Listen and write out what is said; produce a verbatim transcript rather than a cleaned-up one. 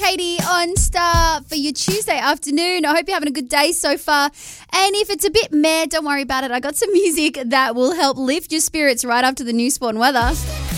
Katie on Star for your Tuesday afternoon. I hope you're having a good day so far. And if it's a bit meh, don't worry about it. I got some music that will help lift your spirits right after the new Spawn weather.